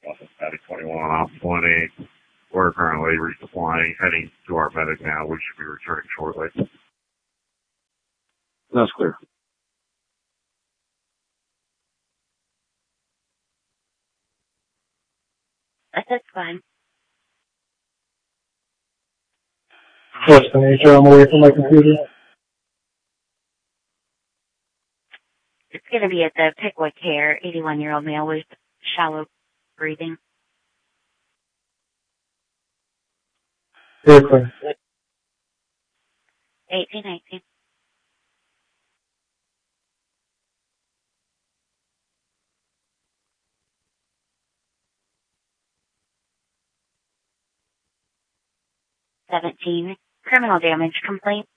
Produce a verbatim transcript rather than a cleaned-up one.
Static twenty-one off twenty. We're currently resupplying, heading to our medic now. We should be returning shortly. That's clear. That's fine. What's the nature? I'm away from my computer. It's going to be at the Pickwick Care, eighty-one-year-old male with shallow breathing. Very clear. eighteen nineteen. seventeen. Criminal damage complaint.